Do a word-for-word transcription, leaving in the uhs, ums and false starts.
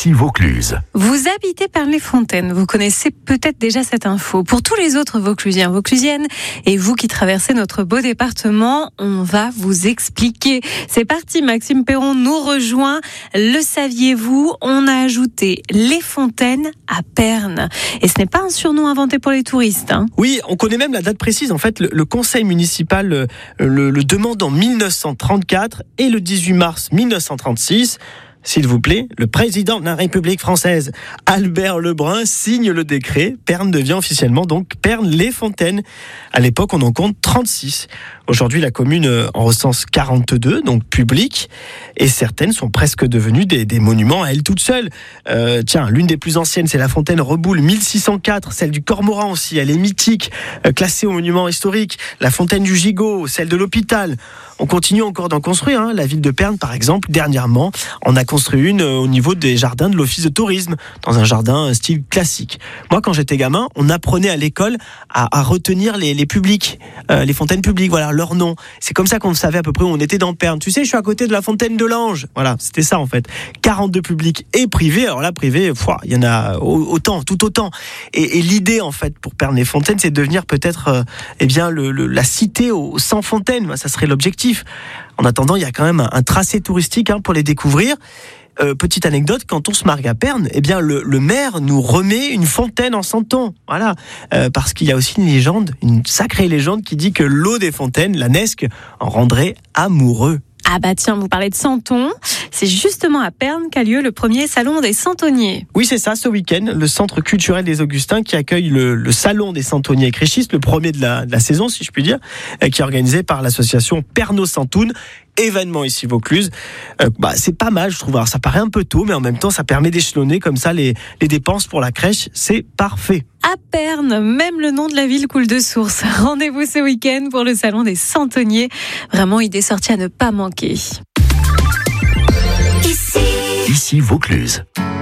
Ici Vaucluse. Vous habitez Pernes-les-Fontaines, vous connaissez peut-être déjà cette info. Pour tous les autres Vauclusiens, Vauclusiennes, et vous qui traversez notre beau département, on va vous expliquer. C'est parti, Maxime Perron nous rejoint. Le saviez-vous, on a ajouté les fontaines à Pernes. Et ce n'est pas un surnom inventé pour les touristes. Hein. Oui, on connaît même la date précise. En fait, le, le conseil municipal euh, le, le demande en mille neuf cent trente-quatre et le dix-huit mars mille neuf cent trente-six. S'il vous plaît, le président de la République française, Albert Lebrun, signe le décret. Pernes devient officiellement donc Pernes-les-Fontaines. À l'époque, on en compte trente-six. Aujourd'hui, la commune en recense quarante-deux, donc publiques, et certaines sont presque devenues des, des monuments à elles toutes seules. Euh, tiens, l'une des plus anciennes, c'est la fontaine Reboul, mille six cent quatre, celle du Cormoran aussi, elle est mythique, euh, classée au monument historique. La fontaine du Gigot, celle de l'hôpital. On continue encore d'en construire. Hein. La ville de Pernes, par exemple, dernièrement, en a construit une au niveau des jardins de l'office de tourisme, dans un jardin style classique. Moi, quand j'étais gamin, on apprenait à l'école à, à retenir les, les publics, euh, les fontaines publiques, voilà, leur nom. C'est comme ça qu'on savait à peu près où on était dans Pernes. Tu sais, je suis à côté de la fontaine de l'Ange. Voilà, c'était ça en fait. quarante-deux publics et privés. Alors là, privés, il y en a autant, tout autant. Et, et l'idée, en fait, pour Pernes-les-Fontaines, c'est de devenir peut-être euh, eh bien, le, le, la cité aux cent fontaines. Ça serait l'objectif. En attendant, il y a quand même un, un tracé touristique hein, pour les découvrir. Euh, petite anecdote, quand on se marie à Pernes, eh bien le, le maire nous remet une fontaine en Santon. Voilà, euh, parce qu'il y a aussi une légende, une sacrée légende qui dit que l'eau des fontaines, la Nesque, en rendrait amoureux. Ah bah tiens, vous parlez de Santon, c'est justement à Pernes qu'a lieu le premier salon des Santonniers. Oui, c'est ça, ce week-end, le centre culturel des Augustins qui accueille le, le salon des Santonniers et Créchistes, le premier de la, de la saison, si je puis dire, qui est organisé par l'association Pernod-Santoun. Événement ici Vaucluse, euh, bah, c'est pas mal je trouve. Alors, ça paraît un peu tôt, mais en même temps ça permet d'échelonner comme ça les, les dépenses pour la crèche, c'est parfait. À Pernes, même le nom de la ville coule de source. Rendez-vous ce week-end pour le salon des Santonniers. Vraiment idée sortie à ne pas manquer. Ici Vaucluse.